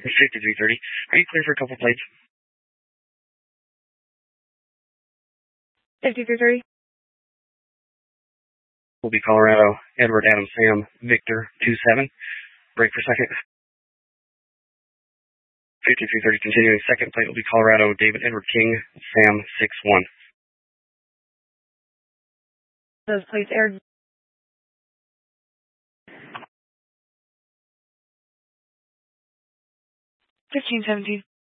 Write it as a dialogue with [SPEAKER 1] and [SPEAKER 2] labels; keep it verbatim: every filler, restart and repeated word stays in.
[SPEAKER 1] fifty-three thirty. Are you clear for a couple plates?
[SPEAKER 2] fifty-three thirty.
[SPEAKER 1] Will be Colorado, Edward Adam Sam, Victor two seven. Break for second. fifty-three thirty continuing. Second plate will be Colorado, David Edward King, Sam six one.
[SPEAKER 2] Those plates aired. fifteen seventeen.